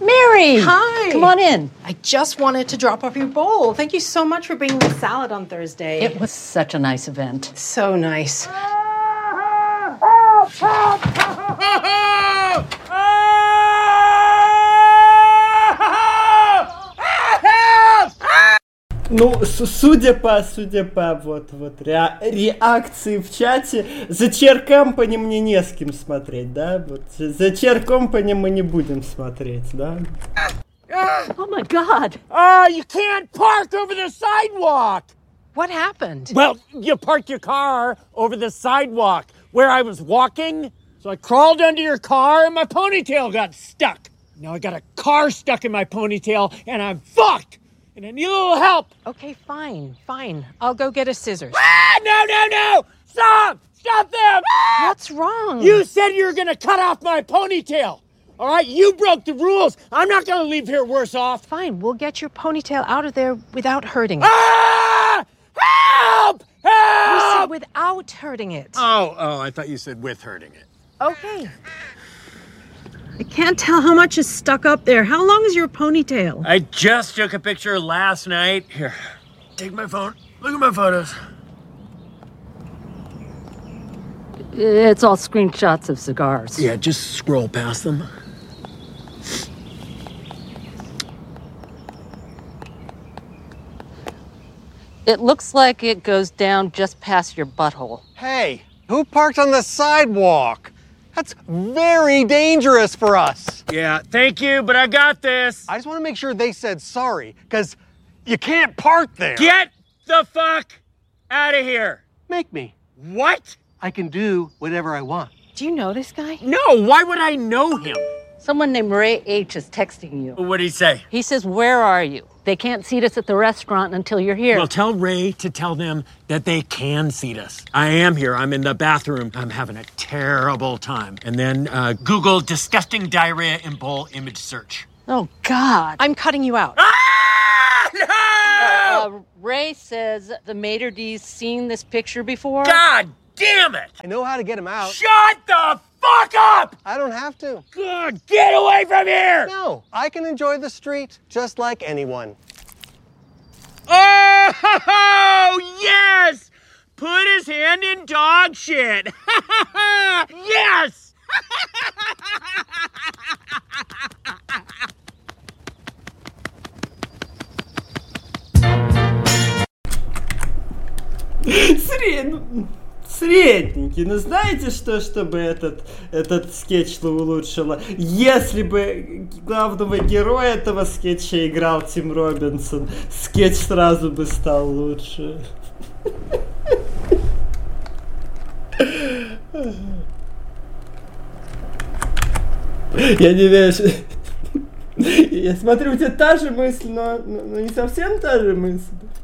Mary! Hi! Come on in. I just wanted to drop off your bowl. Thank you so much for bringing the salad on Thursday. It was such a nice event. So nice. Ну, судя по реакции в чате, The Chair Company мне не с кем смотреть, да? Вот The Chair Company мы не будем смотреть, да? Oh my God! You can't park over the sidewalk! What happened? Well, you parked your car over the sidewalk where I was walking, so I crawled under your car and my ponytail got stuck. Now I got a car stuck in my ponytail and I'm fucked! And I need a little help! Okay, fine. I'll go get a scissors. No! Stop! Stop them! What's wrong? You said you were gonna cut off my ponytail! Alright, you broke the rules! I'm not gonna leave here worse off! Fine, we'll get your ponytail out of there without hurting it. Help! We said Help! without hurting it. Oh, I thought you said with hurting it. Okay. I can't tell how much is stuck up there. How long is your ponytail? I just took a picture last night. Here, take my phone. Look at my photos. It's all screenshots of cigars. Yeah, just scroll past them. It looks like it goes down just past your butthole. Hey, who parked on the sidewalk? That's very dangerous for us. Yeah, thank you, but I got this. I just want to make sure they said sorry, because you can't park there. Get the fuck out of here. Make me. What? I can do whatever I want. Do you know this guy? No, why would I know him? Someone named Ray H is texting you. What'd he say? He says, "Where are you? They can't seat us at the restaurant until you're here." Well, tell Ray to tell them that they can seat us. I am here. I'm in the bathroom. I'm having a terrible time. And then Google disgusting diarrhea in bowl image search. Oh, God. I'm cutting you out. No! Ray says the maitre d's seen this picture before. God damn it! I know how to get him out. Shut the fuck up! I don't have to. God, get away from here! No, I can enjoy the street just like anyone. Oh, yes! Put his hand in dog shit. Yes! Средненький. Ну знаете что, чтобы этот скетч улучшило? Если бы главного героя этого скетча играл Тим Робинсон, скетч сразу бы стал лучше. Я не верю, что... Я смотрю, у тебя та же мысль, но не совсем та же мысль.